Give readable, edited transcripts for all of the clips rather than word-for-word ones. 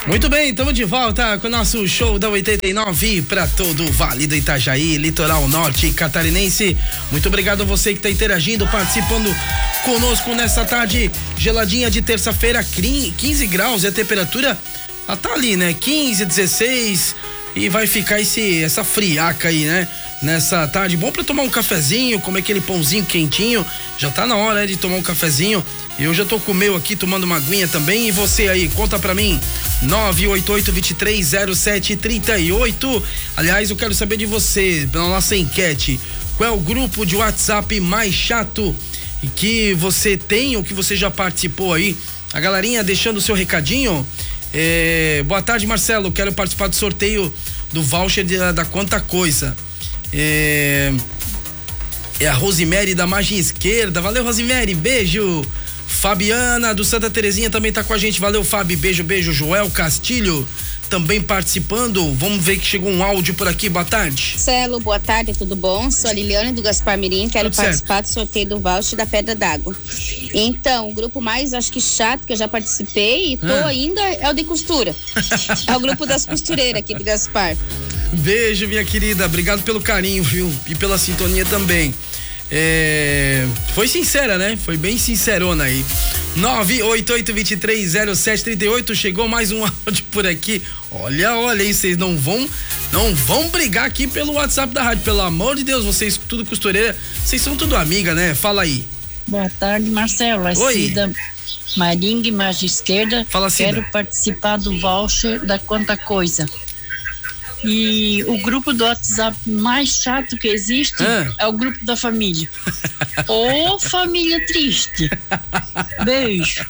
Muito bem, estamos de volta com o nosso show da 89 para todo o Vale do Itajaí, Litoral Norte Catarinense. Muito obrigado a você que está interagindo, participando conosco nessa tarde geladinha de terça-feira, 15 graus, e a temperatura tá ali, né? 15, 16, e vai ficar essa friaca aí, né? Nessa tarde, bom para tomar um cafezinho, comer aquele pãozinho quentinho. Já tá na hora de tomar um cafezinho. Eu já tô com o meu aqui tomando uma aguinha também. E você aí, conta pra mim, 988-230738. Aliás, eu quero saber de você, pela nossa enquete, qual é o grupo de WhatsApp mais chato que você tem ou que você já participou aí? A galerinha deixando o seu recadinho. Boa tarde, Marcelo, quero participar do sorteio do voucher da Quanta Coisa. É a Rosemary da Margem Esquerda. Valeu, Rosemary, beijo. Fabiana do Santa Terezinha também tá com a gente. Valeu, Fábio, beijo, beijo. Joel Castilho também participando. Vamos ver que chegou um áudio por aqui. Boa tarde. Marcelo, boa tarde, tudo bom? Sou a Liliane do Gaspar Mirim, quero Tudo participar certo. do sorteio do voucher da Pedra d'Água. Então, o grupo mais, acho que chato, que eu já participei e tô ainda, é o de costura. É o grupo das costureiras aqui de Gaspar. Beijo, minha querida, obrigado pelo carinho, viu? E pela sintonia também. Foi sincera, né? Foi bem sincerona aí. 988-230738. Chegou mais um áudio por aqui. Olha aí, vocês não vão brigar aqui pelo WhatsApp da rádio, pelo amor de Deus, vocês tudo costureira, vocês são tudo amiga, né? Fala aí. Boa tarde, Marcelo. Oi. Cida Maringue, Margem Esquerda. Fala, Cida. Quero participar do voucher da Quanta Coisa. E o grupo do WhatsApp mais chato que existe é o grupo da família. Ô, família triste. Beijo.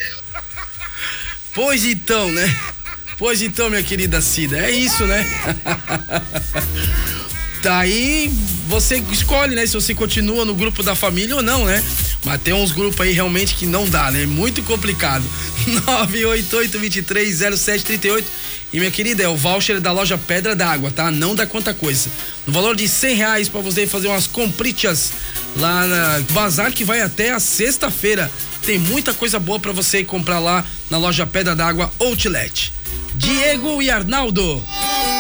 Pois então, né? Pois então, minha querida Cida, é isso, né? Daí você escolhe, né? Se você continua no grupo da família ou não, né? Mas tem uns grupos aí realmente que não dá, né? Muito complicado. 988-230738. E minha querida, é o voucher da loja Pedra d'Água, tá? Não dá Quanta Coisa. No valor de R$100 pra você fazer umas comprichas lá na Bazar, que vai até a sexta-feira. Tem muita coisa boa pra você comprar lá na loja Pedra d'Água Outlet. Diego e Arnaldo.